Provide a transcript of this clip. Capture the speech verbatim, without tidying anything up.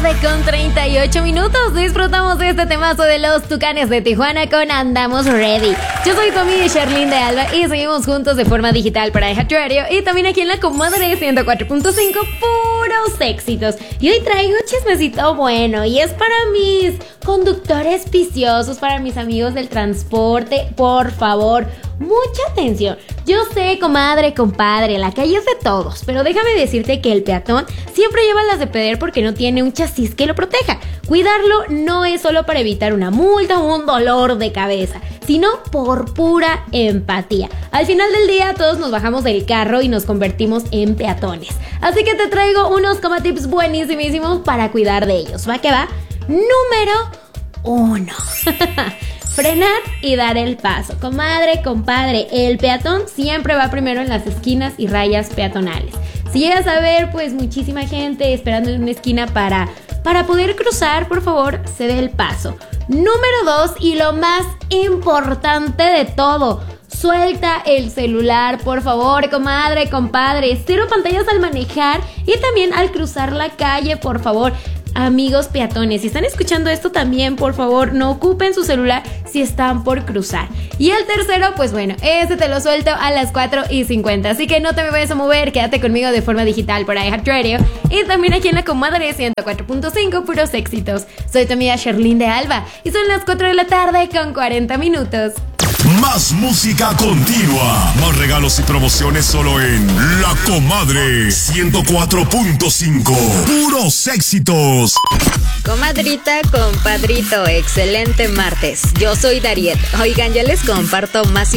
tarde con treinta y ocho minutos. Disfrutamos de este temazo de los Tucanes de Tijuana con Andamos Ready. Yo soy tu amiga Sherlyn de Alba y seguimos juntos de forma digital para iHeart Radio y también aquí en la Comadre ciento cuatro punto cinco, puros éxitos. Y hoy traigo un chismecito bueno y es para mis conductores viciosos, para mis amigos del transporte. Por favor, mucha atención. Yo sé, comadre, compadre, la calle es de todos, pero déjame decirte que el peatón siempre lleva las de perder porque no tiene un chasis que lo proteja. Cuidarlo no es solo para evitar una multa o un dolor de cabeza, sino por pura empatía. Al final del día todos nos bajamos del carro y nos convertimos en peatones. Así que te traigo unos coma tips buenísimos para cuidar de ellos. ¿Va que va? Número uno. Frenar y dar el paso. Comadre, compadre, el peatón siempre va primero en las esquinas y rayas peatonales. Si llegas a ver pues muchísima gente esperando en una esquina para, para poder cruzar, por favor, cede el paso. Número dos, y lo más importante de todo, suelta el celular, por favor, comadre, compadre. Cero pantallas al manejar y también al cruzar la calle, por favor. Amigos peatones, si están escuchando esto también, por favor, no ocupen su celular si están por cruzar. Y el tercero, pues bueno, este te lo suelto a las cuatro y cincuenta. Así que no te me vayas a mover, quédate conmigo de forma digital por iHeart Radio y también aquí en la Comadre ciento cuatro punto cinco, puros éxitos. Soy tu amiga Sherlyn de Alba y son las cuatro de la tarde con cuarenta minutos. Más música continua, más regalos y promociones solo en La Comadre ciento cuatro punto cinco. Puros éxitos. Comadrita, compadrito, excelente martes. Yo soy Dariet. Oigan, ya les comparto más